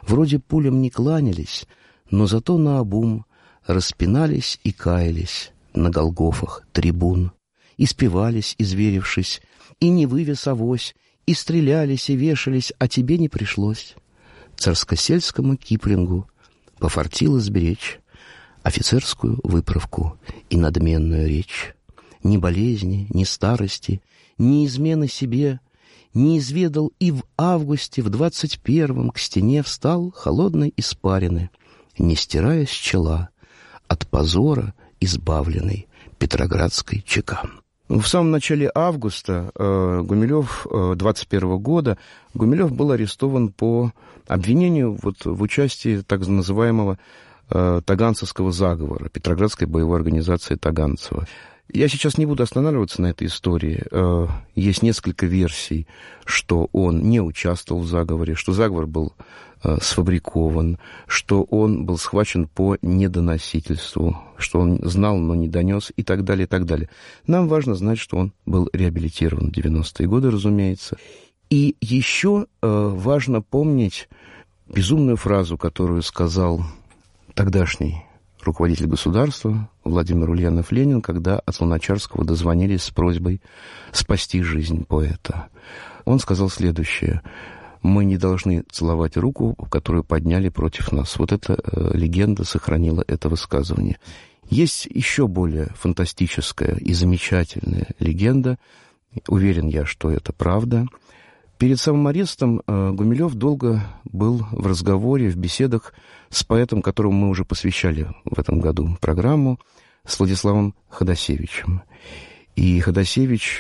Вроде пулям не кланялись, но зато наобум распинались и каялись на голгофах трибун, и спевались, изверившись, и не вывез авось, и стрелялись, и вешались, а тебе не пришлось. Царскосельскому Киплингу пофартило сберечь офицерскую выправку и надменную речь. Ни болезни, ни старости, ни измены себе не изведал, и в августе, в 21-м, к стене встал холодной испарины, не стирая с чела от позора избавленной Петроградской ЧК. В самом начале августа Гумилев 21 года Гумилев был арестован по обвинению в участии так называемого Таганцевского заговора, Петроградской боевой организации Таганцева. Я сейчас не буду останавливаться на этой истории. Есть несколько версий, что он не участвовал в заговоре, что заговор был сфабрикован, что он был схвачен по недоносительству, что он знал, но не донес, и так далее, и так далее. Нам важно знать, что он был реабилитирован в 90-е годы, разумеется. И еще важно помнить безумную фразу, которую сказал тогдашний руководитель государства Владимир Ульянов-Ленин, когда от Луначарского дозвонились с просьбой спасти жизнь поэта. Он сказал следующее: «Мы не должны целовать руку, которую подняли против нас». Вот эта легенда сохранила это высказывание. Есть еще более фантастическая и замечательная легенда. Уверен я, что это правда. Перед самым арестом Гумилев долго был в разговоре, в беседах с поэтом, которому мы уже посвящали в этом году программу, с Владиславом Ходосевичем. И Ходосевич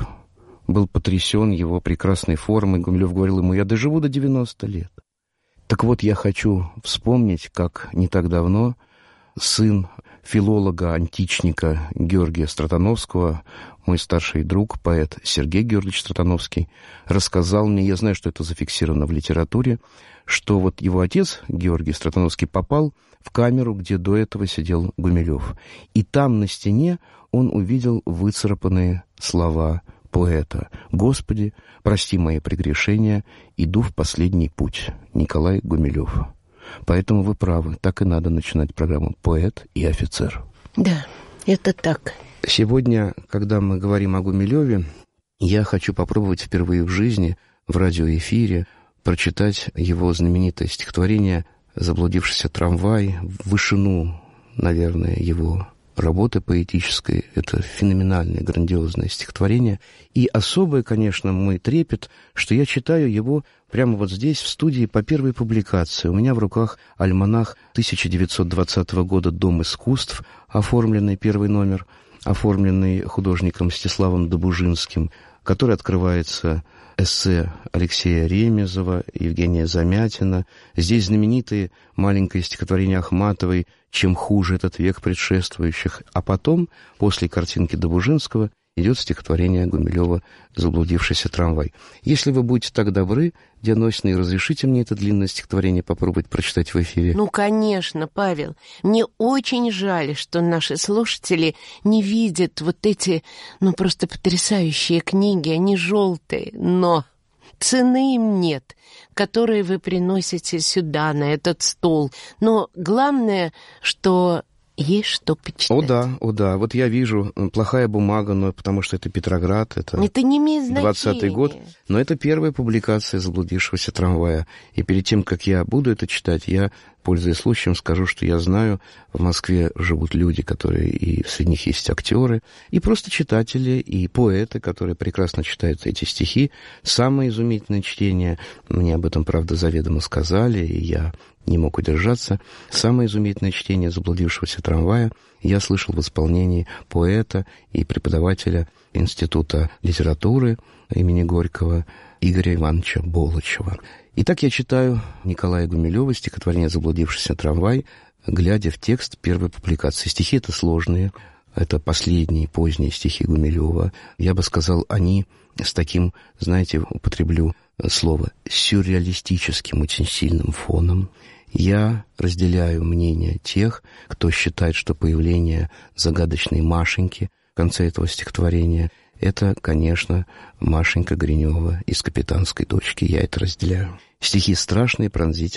был потрясен его прекрасной формой. Гумилев говорил ему: «Я доживу до 90 лет». Так вот, я хочу вспомнить, как не так давно сын филолога-античника Георгия Стратоновского, мой старший друг, поэт Сергей Георгиевич Стратоновский, рассказал мне, я знаю, что это зафиксировано в литературе, что вот его отец, Георгий Стратоновский, попал в камеру, где до этого сидел Гумилев. И там на стене он увидел выцарапанные слова поэта: «Господи, прости мои прегрешения, иду в последний путь». Николай Гумилев. Поэтому вы правы, так и надо начинать программу «Поэт и офицер». Да, это так. Сегодня, когда мы говорим о Гумилеве, я хочу попробовать впервые в жизни в радиоэфире прочитать его знаменитое стихотворение «Заблудившийся трамвай», в вышину, наверное, его работы поэтической. Это феноменальное, грандиозное стихотворение. И особое, конечно, мой трепет, что я читаю его прямо вот здесь, в студии, по первой публикации. У меня в руках альманах 1920 года «Дом искусств», оформленный, первый номер, оформленный художником Мстиславом Добужинским, который открывается эссе Алексея Ремезова, Евгения Замятина. Здесь знаменитые маленькое стихотворение Ахматовой «Чем хуже этот век предшествующих». А потом, после картинки Добужинского, идет стихотворение Гумилева «Заблудившийся трамвай». Если вы будете так добры, Диана Осиповна, разрешите мне это длинное стихотворение попробовать прочитать в эфире? Ну, конечно, Павел. Мне очень жаль, что наши слушатели не видят вот эти, просто потрясающие книги. Они желтые, но цены им нет, которые вы приносите сюда, на этот стол. Но главное, что есть что почитать. О да. Вот я вижу, плохая бумага, но потому что это Петроград, это не имеет значения. 20-й год. Но это первая публикация «Заблудившегося трамвая». И перед тем, как я буду это читать, я, пользуясь случаем, скажу, что я знаю, в Москве живут люди, которые, и среди них есть актеры, и просто читатели, и поэты, которые прекрасно читают эти стихи. Самое изумительное чтение, мне об этом, правда, заведомо сказали, и я не мог удержаться. Самое изумительное чтение «Заблудившегося трамвая» я слышал в исполнении поэта и преподавателя Института литературы имени Горького Игоря Ивановича Болычева. Итак, я читаю Николая Гумилева стихотворение «Заблудившийся трамвай», глядя в текст первой публикации. Стихи это сложные, это последние поздние стихи Гумилева. Я бы сказал, они с таким, знаете, употреблю слово, сюрреалистическим очень сильным фоном. Я разделяю мнение тех, кто считает, что появление загадочной Машеньки в конце этого стихотворения — это, конечно, Машенька Гринева из «Капитанской дочки». Я это разделяю. Стихи страшные, пронзительные.